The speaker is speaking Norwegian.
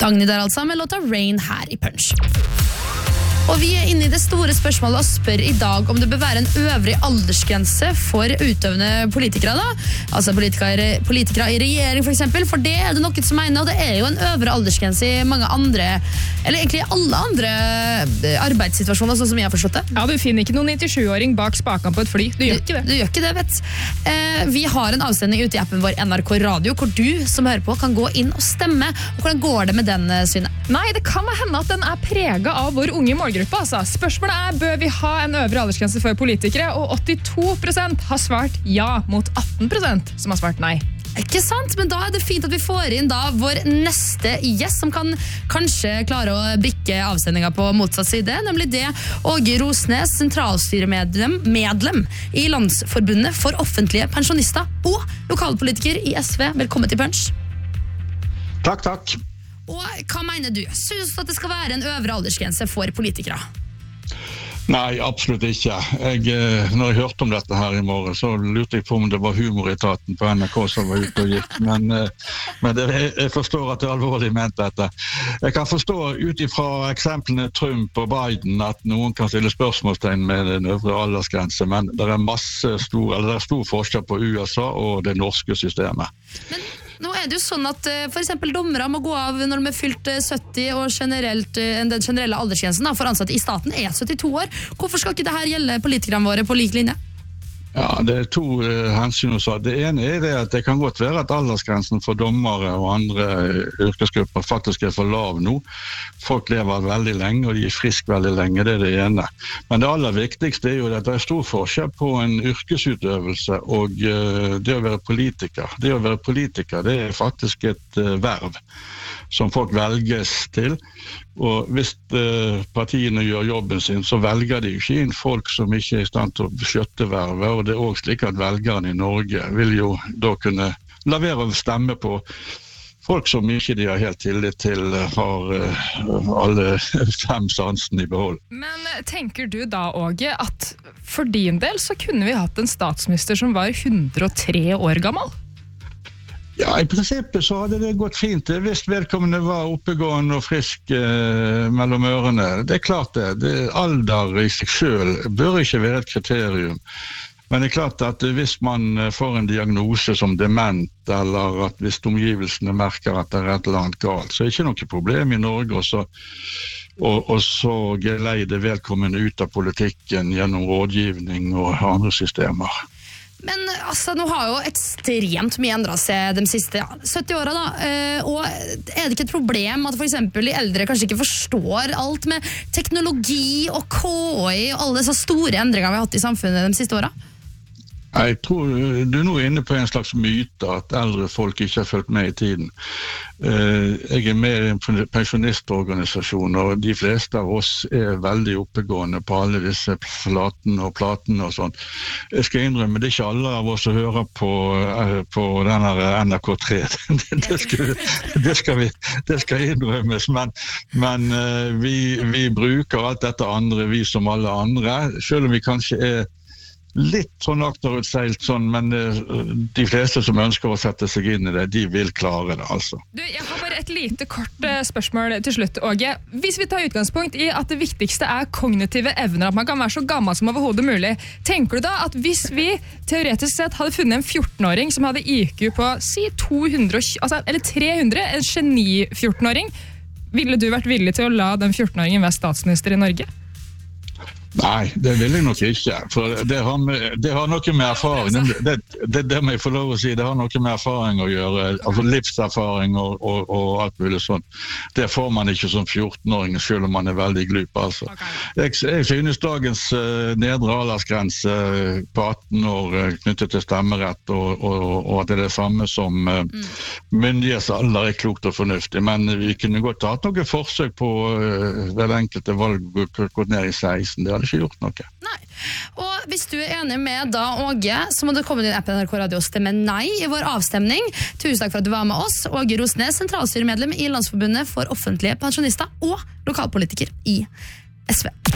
Dagny der altså med låta Rain her I Punch. Og vi inne I det store spørsmålet og spør I dag om det bør være en øvrig aldersgrense for utøvende politikere da. Altså politikere I regjering for eksempel, for det det noen som mener, og det jo en øvre aldersgrense I mange andre, eller egentlig alle andre arbeidssituasjoner, sånn som jeg har forstått det. Ja, du finner ikke noen 97-åring bak spaken på et fly. Du gjør ikke det. Du gjør ikke det, vet. Vi har en avsending ute I appen vår NRK Radio, hvor du som hører på kan gå inn og stemme. Og hvordan går det med den, Synne? Nei, det kan hende at den preget av vår unge målgruppe. Altså. Spørsmålet bør vi ha en øvre aldersgrense for politikere, og 82% har svart ja, mot 18% som har svart nei. Ikke sant, men da det fint at vi får inn da vår neste gjest som kan kanskje klare å brikke avsendingen på motsatt side, nemlig det Åge Rosnes, sentralstyremedlem I Landsforbundet for offentlige pensjonister og lokalpolitiker I SV. Velkommen til Punch. Takk. Og hva mener du? Synes du at det skal være en øvre aldersgrense for politikere? Nei, absolutt ikke. Når jeg hørte om dette her I morgen, så lurte jeg på om det var humoretaten på NRK som var ute og gikk. Men jeg forstår at det alvorlig ment dette. Jeg kan forstå utifra eksemplene Trump og Biden at noen kan stille spørsmålstegn med den øvre aldersgrense, men det stor forskjell på USA og det norske systemet. Men nå det jo sånn at for eksempel dommere må gå av når de fylt 70 og den generelle aldersgrensen for ansatte I staten 72 år. Hvorfor skal ikke dette gjelde politikerne våre på lik linje? Ja, det to hensyn å si. Det ene det at det kan godt være at aldersgrensen for dommere og andre yrkesgrupper faktisk for lav nå. Folk lever veldig lenge, og de friske veldig lenge, det det ene. Men det aller viktigste jo at det stor forskjell på en yrkesutøvelse og det å være politiker. Det å være politiker, det faktisk et verv som folk velges til, og hvis partiene gjør jobben sin, så velger de ikke inn folk som ikke I stand til å skjøtte vervet, og det også slik at velgerne I Norge vil jo da kunne la være å stemme på folk som ikke de har helt tillit til, har alle 5 sansene I behold. Men tenker du da, Åge, at for din del så kunne vi hatt en statsminister som var 103 år gammel? Ja, I prinsippet så hadde det gått fint hvis vedkommende var oppegående og frisk mellom ørene. Det klart det. Alder I seg selv bør ikke være et kriterium. Men det klart at hvis man får en diagnose som dement, eller at hvis omgivelsene merker at det et eller annet galt, så det ikke noe problem I Norge, og så geleide vedkommende ut av politikken gjennom rådgivning og andre systemer. Men altså, nå har jo ekstremt mye endret seg de siste 70 årene da, og det ikke et problem at for eksempel de eldre kanskje ikke forstår alt med teknologi og KI og alle disse store endringene vi har hatt I samfunnet de siste årene? Jeg tror du nå inne på en slags myte at eldre folk ikke har fulgt med I tiden. Jeg med I en pensjonistorganisasjon, og de fleste av oss veldig oppegående på alle disse flatene og platene og sånt. Jeg skal innrømme, det ikke alle av oss som hører på denne NRK3. Det skal innrømmes, men vi bruker alt dette andre, vi som alle andre, selv om vi kanskje litt sånn akterutseilt sånn, men de fleste som ønsker å sette seg inn I det, de vil klare det, altså. Du, jeg har bare et lite kort spørsmål til slutt, Åge. Hvis vi tar utgangspunkt I at det viktigste kognitive evner, at man kan være så gammel som overhodet mulig, tenker du da at hvis vi teoretisk sett hadde funnet en 14-åring som hadde IQ på, si 200, eller 300, en geni-14-åring, ville du vært villig til å la den 14-åringen være statsminister I Norge? Nei, det vil jeg nok ikke, for det har noe med erfaring, det må jeg få lov å si, det har noe med erfaring å gjøre, altså livserfaring og alt mulig sånt. Det får man ikke som 14-åring, selv om man veldig glup, altså. Jeg synes dagens nedre aldersgrense på 18 år knyttet til stemmerett, og at det det samme som myndighetsalder klokt og fornuftig, men vi kunne godt hatt noen forsøk på ved enkelte valg gått ned I 16, det ikke gjort noe. Nei. Og hvis du enig med da, Åge, så må du komme til appen NRK Radio og stemme nei I vår avstemning. Tusen takk for at du var med oss. Åge Rosnes, sentralstyremedlem I Landsforbundet for offentlige pensjonister og lokalpolitiker I SV.